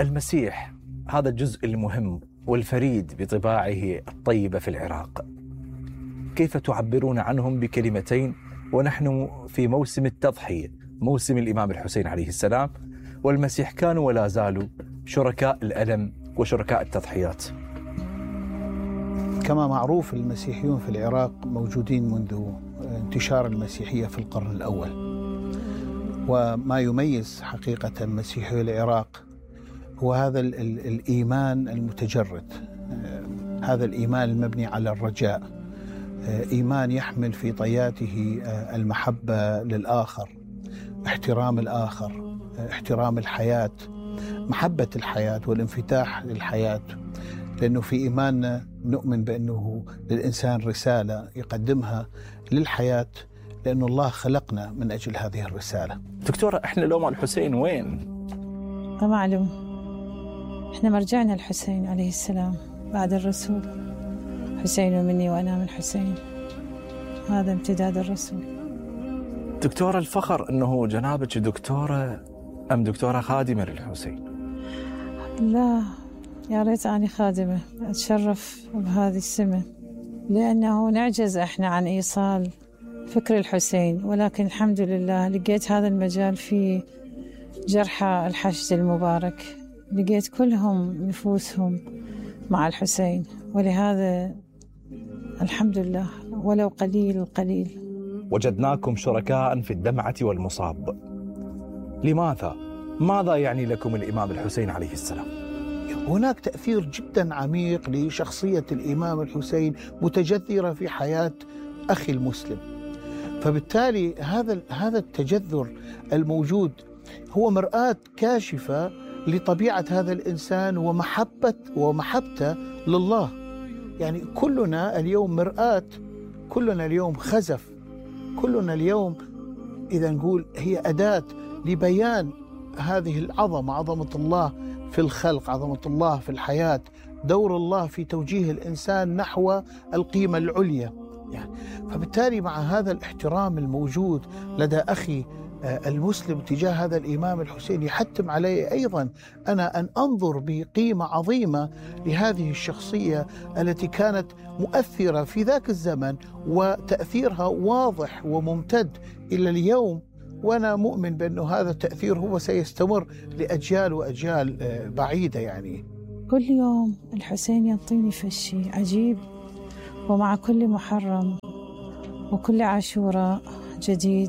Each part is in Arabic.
المسيح هذا الجزء المهم والفريد بطباعه الطيبة في العراق، كيف تعبرون عنهم بكلمتين ونحن في موسم التضحية، موسم الإمام الحسين عليه السلام، والمسيح كانوا ولا زالوا شركاء الألم وشركاء التضحيات؟ كما معروف المسيحيون في العراق موجودين منذ انتشار المسيحية في القرن الأول، وما يميز حقيقة مسيحي العراق هو هذا الإيمان المتجرد، هذا الإيمان المبني على الرجاء، إيمان يحمل في طياته المحبة للآخر، احترام الآخر، احترام الحياة، محبة الحياة والانفتاح للحياة، لأنه في إيماننا نؤمن بأنه للإنسان رسالة يقدمها للحياة، لأن الله خلقنا من أجل هذه الرسالة. دكتورة، إحنا لو مع الحسين وين؟ ما معلوم، إحنا مرجعنا الحسين عليه السلام بعد الرسول، حسين مني وأنا من حسين، هذا امتداد الرسول. دكتورة، الفخر أنه جنابك دكتورة أم دكتورة خادمة للحسين؟ لا، يا ريت أني خادمة، أتشرف بهذه السمة، لأنه نعجز إحنا عن إيصال فكر الحسين، ولكن الحمد لله لقيت هذا المجال في جرحى الحشد المبارك، لقيت كلهم نفوسهم مع الحسين، ولهذا الحمد لله ولو قليل قليل. وجدناكم شركاء في الدمعة والمصاب، لماذا؟ ماذا يعني لكم الإمام الحسين عليه السلام؟ هناك تأثير جدا عميق لشخصية الإمام الحسين متجذرة في حياة أخي المسلم، فبالتالي هذا التجذر الموجود هو مرآة كاشفة لطبيعة هذا الإنسان ومحبته لله. يعني كلنا اليوم مرآة، كلنا اليوم خزف، كلنا اليوم إذا نقول هي أداة لبيان هذه العظمة، عظمة الله في الخلق، عظمة الله في الحياة، دور الله في توجيه الإنسان نحو القيمة العليا. يعني فبالتالي مع هذا الاحترام الموجود لدى أخي المسلم تجاه هذا الإمام الحسين يحتم علي أيضا أنا أن أنظر بقيمة عظيمة لهذه الشخصية التي كانت مؤثرة في ذاك الزمن، وتأثيرها واضح وممتد إلى اليوم، وأنا مؤمن بأن هذا التأثير هو سيستمر لأجيال وأجيال بعيدة. يعني كل يوم الحسين ينطيني فشي عجيب، ومع كل محرم وكل عاشوراء جديد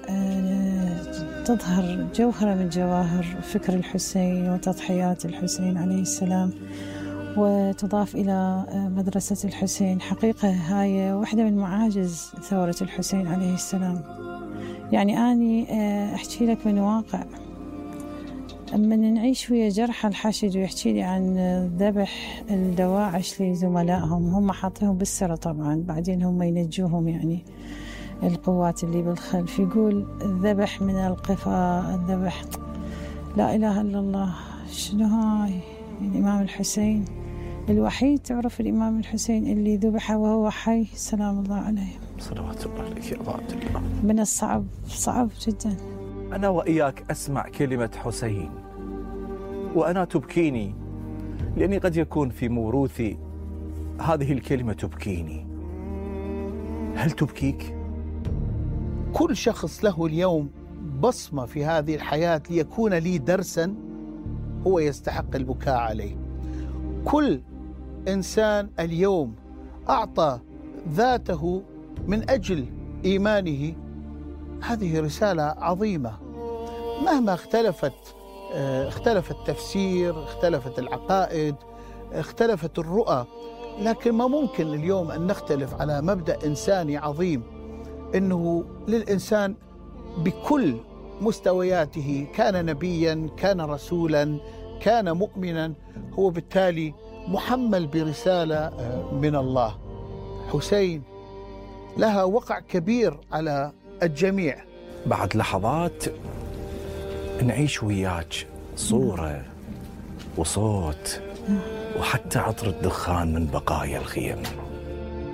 تظهر جوهرة من جواهر فكر الحسين وتضحيات الحسين عليه السلام، وتضاف إلى مدرسة الحسين. حقيقة هاي واحدة من معاجز ثورة الحسين عليه السلام. يعني أني أحكي لك من واقع، من نعيش ويا جرح الحشد ويحكي لي عن ذبح الدواعش لزملائهم، هم حاطيهم بالسرة طبعا، بعدين هم ينجوهم يعني القوات اللي بالخلف، يقول الذبح من القفا، الذبح، لا إله إلا الله. شنو هاي؟ الإمام الحسين الوحيد، تعرف الإمام الحسين اللي ذبح وهو حي سلام الله عليه، صلوات الله عليك يا أبا عبد الله. من الصعب، صعب جدا. أنا وإياك أسمع كلمة حسين وأنا تبكيني، لأني قد يكون في موروثي هذه الكلمة تبكيني. هل تبكيك؟ كل شخص له اليوم بصمة في هذه الحياة ليكون لي درسا هو يستحق البكاء عليه. كل إنسان اليوم أعطى ذاته من أجل إيمانه، هذه رسالة عظيمة. مهما اختلف التفسير، اختلفت العقائد، اختلفت الرؤى، لكن ما ممكن اليوم أن نختلف على مبدأ إنساني عظيم، إنه للإنسان بكل مستوياته، كان نبيا، كان رسولا، كان مؤمنا، هو بالتالي محمل برسالة من الله. حسين لها وقع كبير على الجميع. بعد لحظات نعيش وياك صورة وصوت وحتى عطر الدخان من بقايا الخيم.